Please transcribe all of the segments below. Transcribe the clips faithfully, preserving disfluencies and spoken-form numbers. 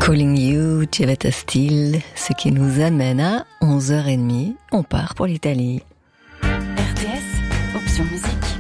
Calling You, Cevetta Still, ce qui nous amène à onze heures trente. On part pour l'Italie. R T S, option musique.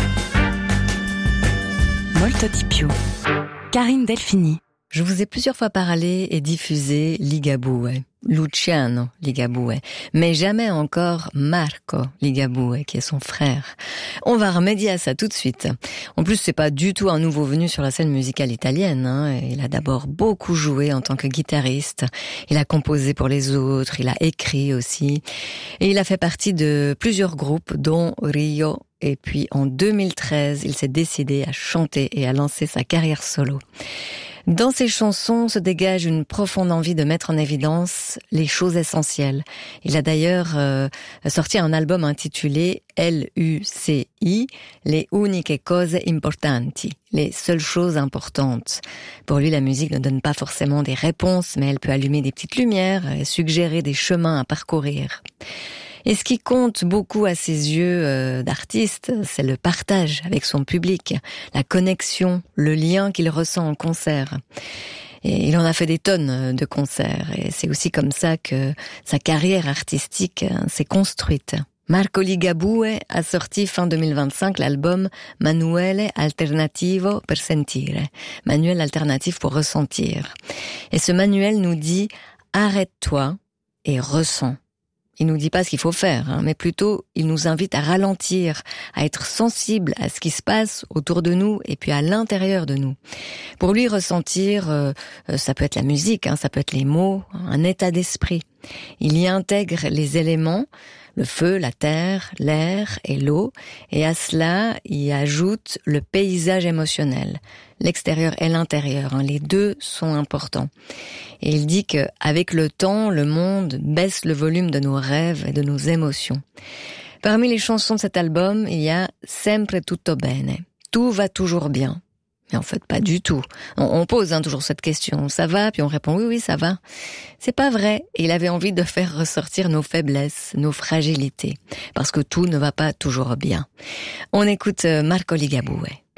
Molto di più. Karine Delphini. Je vous ai plusieurs fois parlé et diffusé Ligabue, Luciano Ligabue, mais jamais encore Marco Ligabue, qui est son frère. On va remédier à ça tout de suite. En plus, c'est pas du tout un nouveau venu sur la scène musicale italienne, hein. Il a d'abord beaucoup joué en tant que guitariste. Il a composé pour les autres, il a écrit aussi. Et il a fait partie de plusieurs groupes, dont Rio. Et puis, en deux mille treize, il s'est décidé à chanter et à lancer sa carrière solo. Dans ses chansons se dégage une profonde envie de mettre en évidence les choses essentielles. Il a d'ailleurs euh, sorti un album intitulé L U C I, Les uniche cose importanti, les seules choses importantes. Pour lui, la musique ne donne pas forcément des réponses, mais elle peut allumer des petites lumières et suggérer des chemins à parcourir. Et ce qui compte beaucoup à ses yeux euh, d'artiste, c'est le partage avec son public, la connexion, le lien qu'il ressent en concert. Et il en a fait des tonnes de concerts, et c'est aussi comme ça que sa carrière artistique s'est construite. Marco Ligabue a sorti fin deux mille vingt-cinq l'album Manuale Alternativo per Sentire, manuel alternatif pour ressentir. Et ce manuel nous dit « Arrête-toi et ressens ». Il nous dit pas ce qu'il faut faire, hein, mais plutôt il nous invite à ralentir, à être sensible à ce qui se passe autour de nous et puis à l'intérieur de nous. Pour lui, ressentir, euh, ça peut être la musique, hein, ça peut être les mots, un état d'esprit. Il y intègre les éléments, le feu, la terre, l'air et l'eau, et à cela, il ajoute le paysage émotionnel, l'extérieur et l'intérieur, hein, les deux sont importants. Et il dit que avec le temps, le monde baisse le volume de nos rêves et de nos émotions. Parmi les chansons de cet album, il y a Sempre tutto bene, tout va toujours bien. Mais en fait, pas du tout. On, on pose hein, toujours cette question, ça va? Puis on répond oui, oui, ça va. C'est pas vrai. Et il avait envie de faire ressortir nos faiblesses, nos fragilités, parce que tout ne va pas toujours bien. On écoute Marco Ligabue.